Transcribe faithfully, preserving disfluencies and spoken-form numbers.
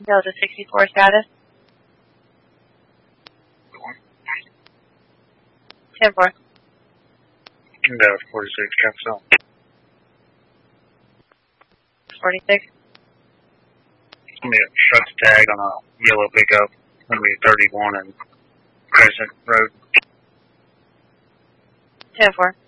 Delta sixty-four status. ten four. Delta forty-six, cancel. forty-six. It's going to be a truck tag on a yellow pickup. It's going to be thirty-one and Crescent Road. ten four.